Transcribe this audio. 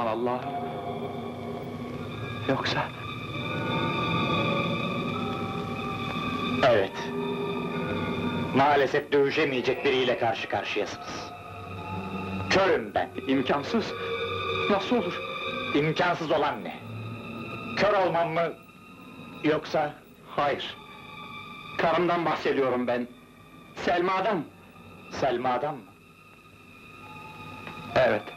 aman Allah'ım! Yoksa... Evet. Maalesef dövüşemeyecek biriyle karşı karşıyasınız. Körüm ben. İmkansız! Nasıl olur? İmkansız olan ne? Kör olmam mı? Yoksa... Hayır! Karımdan bahsediyorum ben! Selma'dan! Selma'dan mı? Evet.